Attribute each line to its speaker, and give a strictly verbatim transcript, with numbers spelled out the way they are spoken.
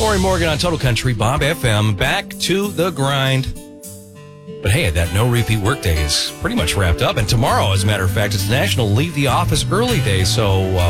Speaker 1: Lori Morgan on Total Country, Bob F M, back to the grind. But hey, that no repeat workday is pretty much wrapped up. And tomorrow, as a matter of fact, it's National Leave the Office Early Day. So uh,